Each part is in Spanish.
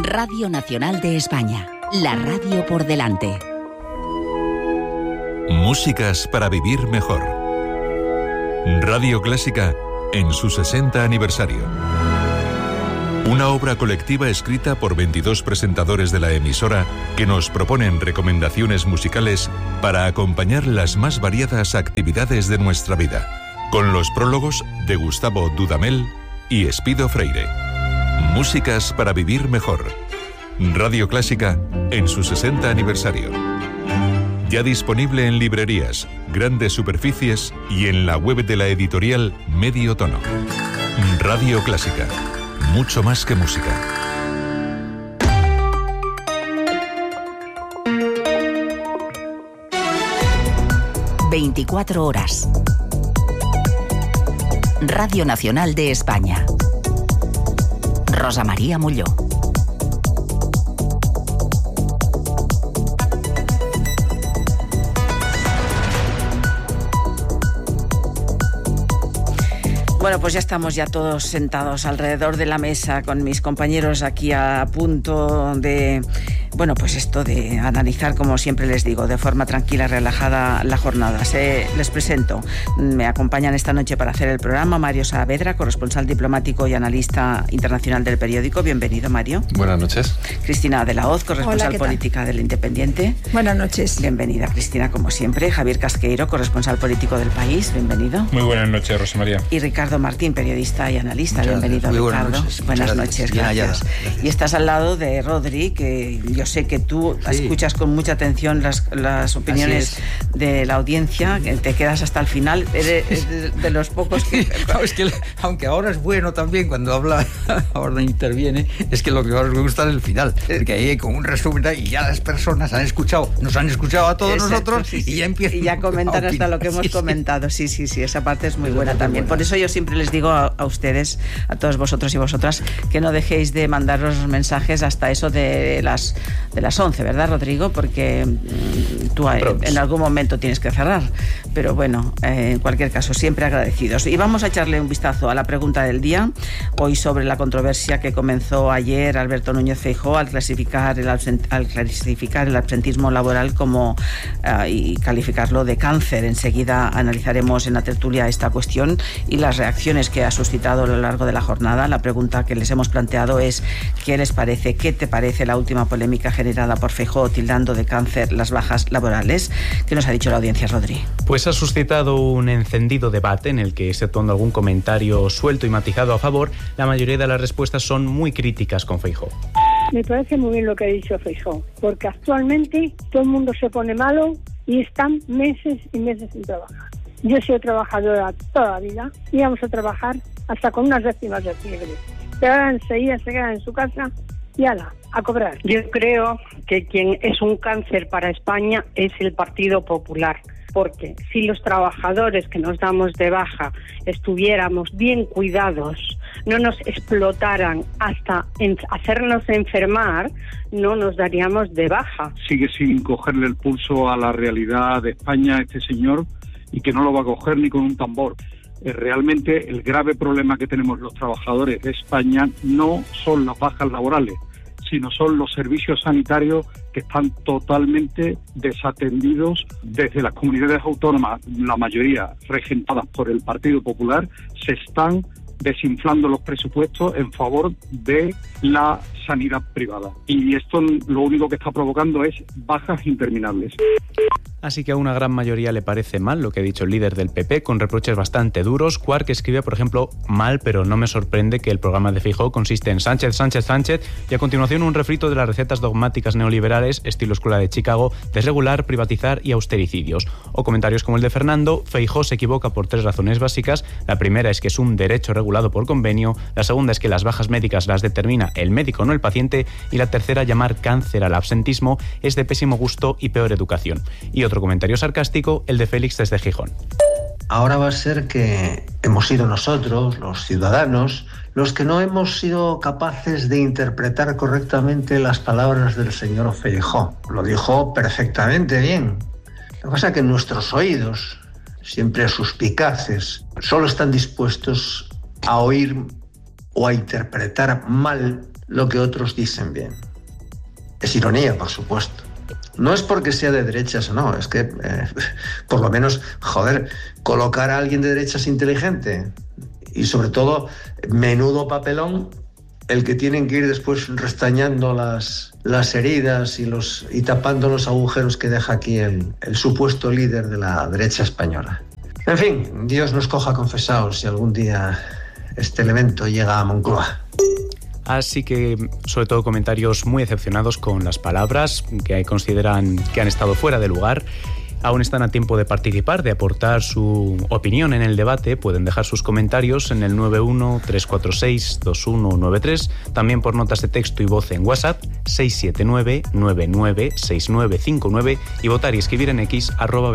Radio Nacional de España, la radio por delante. Músicas para vivir mejor. Radio Clásica en su 60 aniversario. Una obra colectiva escrita por 22 presentadores de la emisora que nos proponen recomendaciones musicales para acompañar las más variadas actividades de nuestra vida, con los prólogos de Gustavo Dudamel y Espido Freire. Músicas para vivir mejor. Radio Clásica en su 60 aniversario. Ya disponible en librerías, grandes superficies y en la web de la editorial Medio Tono. Radio Clásica. Mucho más que música. ...24 horas. Radio Nacional de España. Rosa María Molló. Bueno, pues ya estamos todos sentados alrededor de la mesa con mis compañeros aquí a punto de... Bueno, pues esto de analizar, como siempre les digo, de forma tranquila, relajada la jornada. Les presento. Me acompañan esta noche para hacer el programa Mario Saavedra, corresponsal diplomático y analista internacional del periódico. Bienvenido, Mario. Buenas noches. Cristina de la Hoz, corresponsal política del Independiente. Buenas noches. Bienvenida, Cristina, como siempre. Javier Casqueiro, corresponsal político del País. Bienvenido. Muy buenas noches, Rosa María. Y Ricardo Martín, periodista y analista. Bienvenido, Ricardo. Buenas noches, gracias. Y estás al lado de Rodri, que yo sé que tú escuchas con mucha atención las opiniones de la audiencia, que te quedas hasta el final. Eres de los pocos que... No, es que aunque ahora es bueno también cuando habla, ahora interviene, es que lo que más me gusta es el final, porque ahí con un resumen y ya las personas nos han escuchado a todos nosotros y ya empiezan y ya comentan hasta lo que hemos comentado. Sí, esa parte es muy buena también. Por eso yo siempre les digo a ustedes, a todos vosotros y vosotras, que no dejéis de mandaros los mensajes hasta eso de las 11, ¿verdad, Rodrigo? Porque tú en algún momento tienes que cerrar. Pero bueno, en cualquier caso, siempre agradecidos. Y vamos a echarle un vistazo a la pregunta del día, hoy sobre la controversia que comenzó ayer Alberto Núñez Feijóo al clasificar el absentismo laboral como y calificarlo de cáncer. Enseguida analizaremos en la tertulia esta cuestión y las reacciones que ha suscitado a lo largo de la jornada. La pregunta que les hemos planteado es: ¿qué les parece? ¿Qué te parece la última polémica generada por Feijóo tildando de cáncer las bajas laborales? ¿Qué nos ha dicho la audiencia, Rodri? Pues ha suscitado un encendido debate en el que, exceptuando algún comentario suelto y matizado a favor, la mayoría de las respuestas son muy críticas con Feijóo. Me parece muy bien lo que ha dicho Feijóo, porque actualmente todo el mundo se pone malo y están meses y meses sin trabajar. Yo he sido trabajadora toda la vida y vamos a trabajar hasta con unas décimas de fiebre. Pero ahora enseguida se quedan en su casa y ala, a cobrar. Yo creo que quien es un cáncer para España es el Partido Popular, porque si los trabajadores que nos damos de baja estuviéramos bien cuidados, no nos explotaran hasta hacernos enfermar, no nos daríamos de baja. Sigue sin cogerle el pulso a la realidad de España este señor, y que no lo va a coger ni con un tambor. Realmente el grave problema que tenemos los trabajadores de España no son las bajas laborales, sino son los servicios sanitarios que están totalmente desatendidos desde las comunidades autónomas, la mayoría regentadas por el Partido Popular. Se están desinflando los presupuestos en favor de la sanidad privada. Y esto lo único que está provocando es bajas interminables. Así que a una gran mayoría le parece mal lo que ha dicho el líder del PP, con reproches bastante duros. Quark escribe, por ejemplo, mal, pero no me sorprende que el programa de Feijóo consiste en Sánchez, Sánchez, Sánchez, y a continuación un refrito de las recetas dogmáticas neoliberales, estilo Escuela de Chicago, desregular, privatizar y austericidios. O comentarios como el de Fernando: Feijóo se equivoca por 3 razones básicas. La primera es que es un derecho regulado por convenio, la segunda es que las bajas médicas las determina el médico, no el paciente, y la tercera, llamar cáncer al absentismo, es de pésimo gusto y peor educación. Y otro comentario sarcástico, el de Félix desde Gijón. Ahora va a ser que hemos sido nosotros, los ciudadanos, los que no hemos sido capaces de interpretar correctamente las palabras del señor Feijóo. Lo dijo perfectamente bien. Lo que pasa es que nuestros oídos, siempre suspicaces, solo están dispuestos a oír o a interpretar mal lo que otros dicen bien. Es ironía, por supuesto. No es porque sea de derechas o no, es que, por lo menos, colocar a alguien de derechas inteligente. Y sobre todo, menudo papelón el que tienen que ir después restañando las heridas y tapando los agujeros que deja aquí el supuesto líder de la derecha española. En fin, Dios nos coja confesados si algún día este elemento llega a Moncloa. Así que, sobre todo, comentarios muy decepcionados con las palabras, que consideran que han estado fuera de lugar. Aún están a tiempo de participar, de aportar su opinión en el debate. Pueden dejar sus comentarios en el 91-346-2193, también por notas de texto y voz en WhatsApp 679-996959 y votar y escribir en X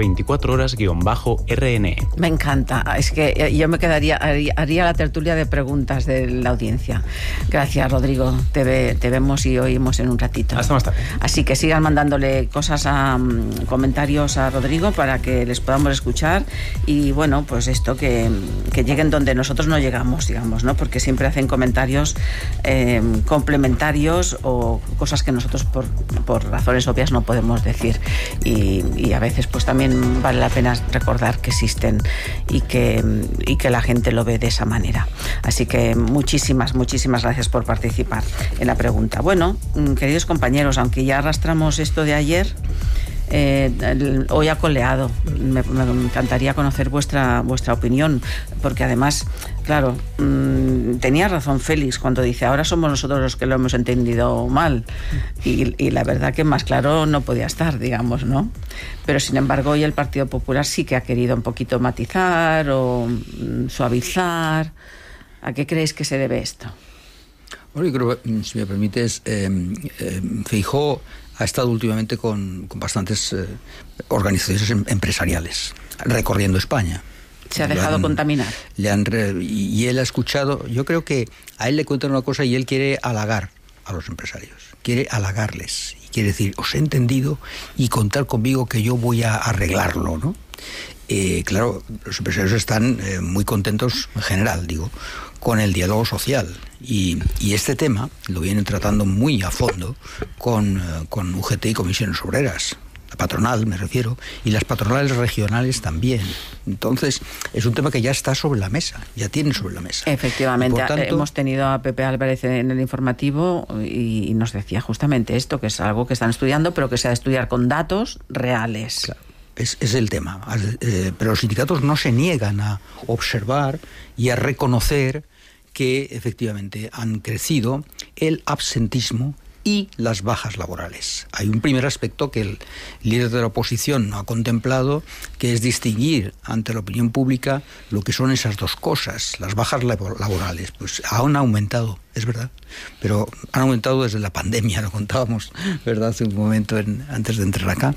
@24horas_RN. Me encanta. Es que yo me haría la tertulia de preguntas de la audiencia. Gracias, Rodrigo. Te vemos y oímos en un ratito. Hasta más tarde. Así que sigan mandándole cosas comentarios a Rodrigo para que les podamos escuchar y bueno, pues esto que lleguen donde nosotros no llegamos, digamos, ¿no? Porque siempre hacen comentarios complementarios o cosas que nosotros por razones obvias no podemos decir y a veces pues también vale la pena recordar que existen y que la gente lo ve de esa manera. Así que muchísimas gracias por participar en la pregunta. Bueno, queridos compañeros, aunque ya arrastramos esto de ayer, hoy ha coleado. Me encantaría conocer vuestra opinión, porque además, claro, tenía razón Félix cuando dice ahora somos nosotros los que lo hemos entendido mal y la verdad que más claro no podía estar, digamos, ¿no? Pero sin embargo hoy el Partido Popular sí que ha querido un poquito matizar o suavizar. ¿A qué creéis que se debe esto? Bueno, yo creo que, si me permites, Feijóo ha estado últimamente con bastantes organizaciones empresariales, recorriendo España. Se ha dejado contaminar. Y él ha escuchado, yo creo que a él le cuentan una cosa y él quiere halagar a los empresarios, quiere halagarles, y quiere decir, os he entendido y contar conmigo que yo voy a arreglarlo, ¿no? Claro, los empresarios están muy contentos, en general, digo, con el diálogo social. Y este tema lo vienen tratando muy a fondo con UGT y comisiones obreras. La patronal, me refiero, y las patronales regionales también. Entonces, es un tema que ya está sobre la mesa, ya tienen sobre la mesa. Efectivamente, hemos tenido a Pepe Álvarez en el informativo y nos decía justamente esto, que es algo que están estudiando, pero que se ha de estudiar con datos reales. Claro. Es el tema. Pero los sindicatos no se niegan a observar y a reconocer que efectivamente han crecido el absentismo y las bajas laborales. Hay un primer aspecto que el líder de la oposición no ha contemplado, que es distinguir ante la opinión pública lo que son esas dos cosas. Las bajas laborales, pues han aumentado, es verdad, pero han aumentado desde la pandemia, lo contábamos, ¿verdad?, hace un momento antes de entrar acá.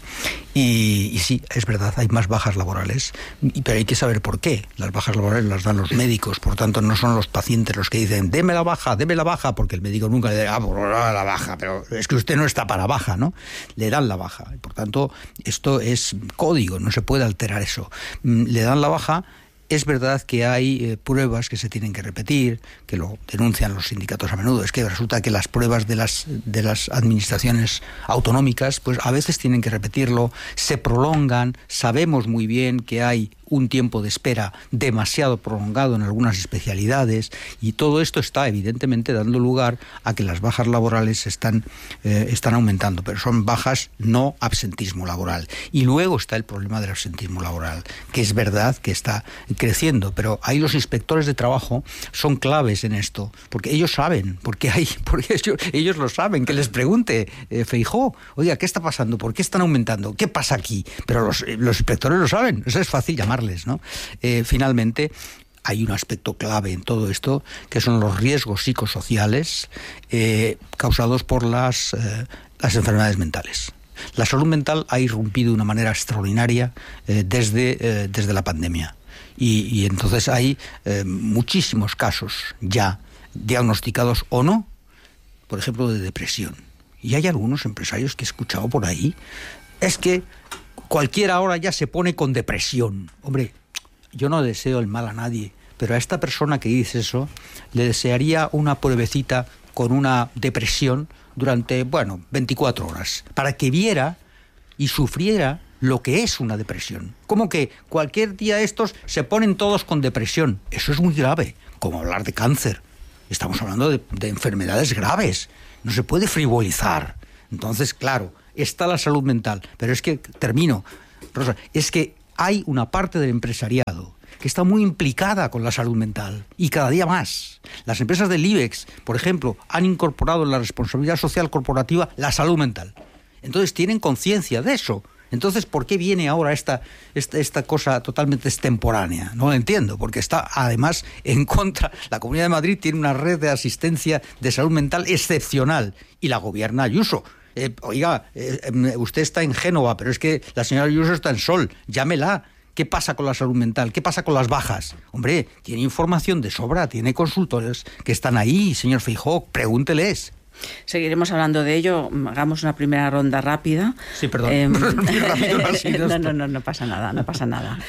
Y sí, es verdad, hay más bajas laborales, pero hay que saber por qué. Las bajas laborales las dan los médicos, por tanto no son los pacientes los que dicen deme la baja, porque el médico nunca le dice pues la baja, pero es que usted no está para baja, ¿no? Le dan la baja, y por tanto esto es código, no se puede alterar eso. Le dan la baja. Es verdad que hay pruebas que se tienen que repetir, que lo denuncian los sindicatos a menudo. Es que resulta que las pruebas de las administraciones autonómicas, pues a veces tienen que repetirlo, se prolongan, sabemos muy bien que hay un tiempo de espera demasiado prolongado en algunas especialidades y todo esto está evidentemente dando lugar a que las bajas laborales están aumentando, pero son bajas, no absentismo laboral. Y luego está el problema del absentismo laboral, que es verdad que está creciendo, pero ahí los inspectores de trabajo son claves en esto, porque ellos saben, porque ellos lo saben, que les pregunte Feijóo, oiga, ¿qué está pasando? ¿Por qué están aumentando? ¿Qué pasa aquí? Pero los inspectores lo saben, eso es fácil llamarles, ¿no? Finalmente, hay un aspecto clave en todo esto, que son los riesgos psicosociales causados por las enfermedades mentales. La salud mental ha irrumpido de una manera extraordinaria desde la pandemia. Y entonces hay muchísimos casos ya diagnosticados o no, por ejemplo, de depresión. Y hay algunos empresarios que he escuchado por ahí, es que cualquiera ahora ya se pone con depresión. Hombre, yo no deseo el mal a nadie, pero a esta persona que dice eso le desearía una pruebecita con una depresión durante, 24 horas, para que viera y sufriera lo que es una depresión. Como que cualquier día de estos se ponen todos con depresión. Eso es muy grave, como hablar de cáncer. Estamos hablando de enfermedades graves. No se puede frivolizar. Entonces, claro, está la salud mental. Pero es que, termino, Rosa, es que hay una parte del empresariado que está muy implicada con la salud mental, y cada día más. Las empresas del IBEX, por ejemplo, han incorporado en la responsabilidad social corporativa la salud mental. Entonces tienen conciencia de eso. Entonces, ¿por qué viene ahora esta cosa totalmente extemporánea? No lo entiendo, porque está además en contra. La Comunidad de Madrid tiene una red de asistencia de salud mental excepcional, y la gobierna Ayuso. Usted está en Génova, pero es que la señora Ayuso está en Sol, llámela. ¿Qué pasa con la salud mental? ¿Qué pasa con las bajas? Hombre, tiene información de sobra, tiene consultores que están ahí, señor Feijóo, pregúnteles. Seguiremos hablando de ello. Hagamos una primera ronda rápida. Sí, perdón. No pasa nada.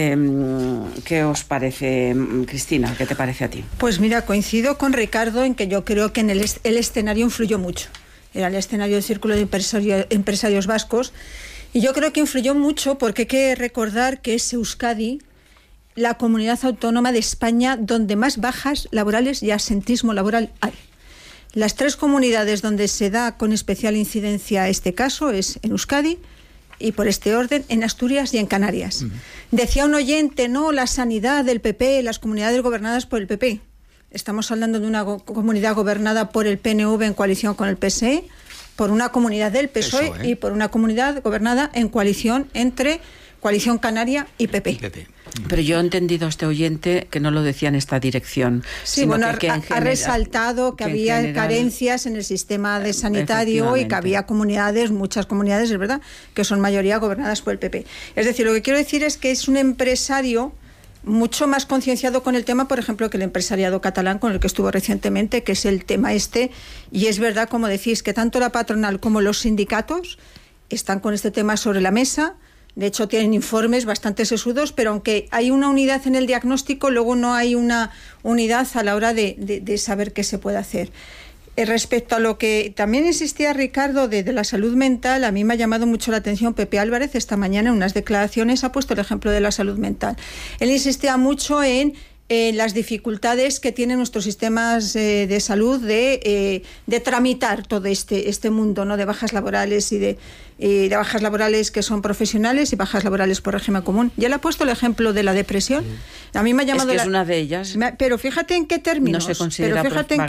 ¿Qué os parece, Cristina? ¿Qué te parece a ti? Pues mira, coincido con Ricardo en que yo creo que en el escenario influyó mucho. Era el escenario del Círculo de Empresarios Vascos. Y yo creo que influyó mucho porque hay que recordar que es Euskadi la comunidad autónoma de España donde más bajas laborales y absentismo laboral hay. Las 3 comunidades donde se da con especial incidencia este caso es en Euskadi y, por este orden, en Asturias y en Canarias. Decía un oyente, no, la sanidad del PP, las comunidades gobernadas por el PP. Estamos hablando de una comunidad gobernada por el PNV en coalición con el PSE, por una comunidad del PSOE y por una comunidad gobernada en coalición entre Coalición Canaria y PP. Pero yo he entendido a este oyente que no lo decía en esta dirección. Sí, ha resaltado que había carencias en el sistema de sanitario y que había muchas comunidades, es verdad, que son mayoría gobernadas por el PP. Es decir, lo que quiero decir es que es un empresario mucho más concienciado con el tema, por ejemplo, que el empresariado catalán con el que estuvo recientemente, que es el tema y es verdad, como decís, que tanto la patronal como los sindicatos están con este tema sobre la mesa. De hecho, tienen informes bastante sesudos, pero aunque hay una unidad en el diagnóstico, luego no hay una unidad a la hora de saber qué se puede hacer. Respecto a lo que también insistía Ricardo de la salud mental, a mí me ha llamado mucho la atención Pepe Álvarez esta mañana en unas declaraciones, ha puesto el ejemplo de la salud mental. Él insistía mucho en las dificultades que tienen nuestros sistemas de salud de tramitar todo este mundo, ¿no?, de bajas laborales y de bajas laborales que son profesionales y bajas laborales por régimen común. Ya le ha puesto el ejemplo de la depresión. A mí me ha llamado es una de ellas. Pero fíjate en qué términos. No se considera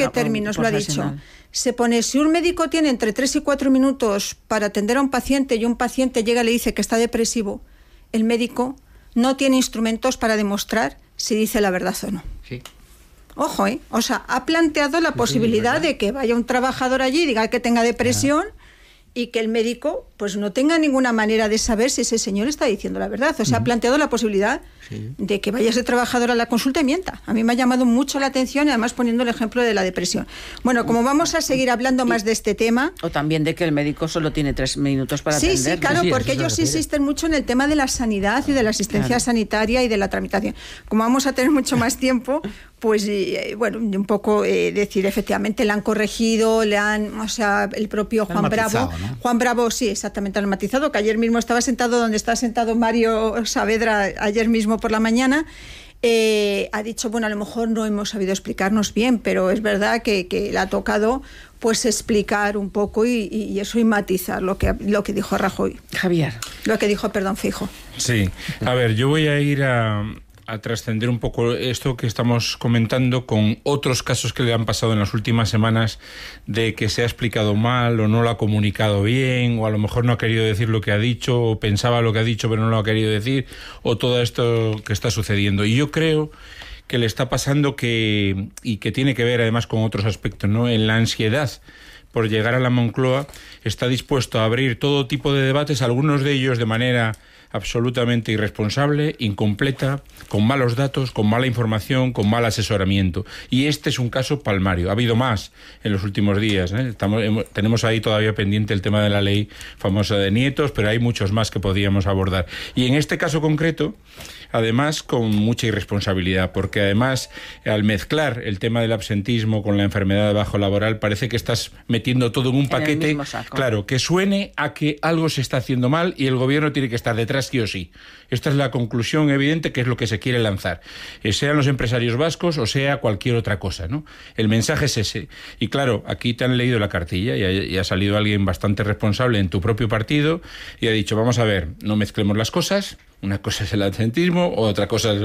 lo ha dicho. Se pone, si un médico tiene entre 3 y 4 minutos para atender a un paciente y un paciente llega y le dice que está depresivo, el médico no tiene instrumentos para demostrar si dice la verdad o no. Sí. Ojo, o sea, ha planteado la posibilidad de que vaya un trabajador allí y diga que tenga depresión y que el médico pues no tenga ninguna manera de saber si ese señor está diciendo la verdad. O sea, ha planteado la posibilidad de que vaya ese trabajador a la consulta y mienta. A mí me ha llamado mucho la atención, y además poniendo el ejemplo de la depresión. Bueno, como vamos a seguir hablando más de este tema... O también de que el médico solo tiene 3 minutos para atender. Sí, claro, porque ellos insisten mucho en el tema de la sanidad y de la asistencia sanitaria y de la tramitación. Como vamos a tener mucho más tiempo, pues un poco decir, efectivamente, le han corregido, el propio Juan Bravo... ¿no? Juan Bravo, sí, exactamente, han matizado, que ayer mismo estaba sentado donde está sentado Mario Saavedra ayer mismo por la mañana. Ha dicho, a lo mejor no hemos sabido explicarnos bien, pero es verdad que le ha tocado pues explicar un poco y eso, y matizar lo que dijo Rajoy. Javier. Lo que dijo, Feijóo. Sí, a ver, yo voy a ir a trascender un poco esto que estamos comentando con otros casos que le han pasado en las últimas semanas, de que se ha explicado mal o no lo ha comunicado bien, o a lo mejor no ha querido decir lo que ha dicho, o pensaba lo que ha dicho pero no lo ha querido decir, o todo esto que está sucediendo. Y yo creo que le está pasando y que tiene que ver además con otros aspectos, ¿no?, en la ansiedad por llegar a la Moncloa, está dispuesto a abrir todo tipo de debates, algunos de ellos de manera absolutamente irresponsable, incompleta, con malos datos, con mala información, con mal asesoramiento. Y este es un caso palmario. Ha habido más en los últimos días, ¿eh? Tenemos ahí todavía pendiente el tema de la ley famosa de nietos, pero hay muchos más que podríamos abordar. Y en este caso concreto, además, con mucha irresponsabilidad, porque además, al mezclar el tema del absentismo con la enfermedad de bajo laboral, parece que estás metiendo todo en un paquete, claro, que suene a que algo se está haciendo mal y el gobierno tiene que estar detrás sí o sí. Esta es la conclusión evidente, que es lo que se quiere lanzar, sean los empresarios vascos o sea cualquier otra cosa, ¿no? El mensaje es ese. Y claro, aquí te han leído la cartilla y ha salido alguien bastante responsable en tu propio partido y ha dicho, vamos a ver, no mezclemos las cosas. Una cosa es el absentismo, otra cosa es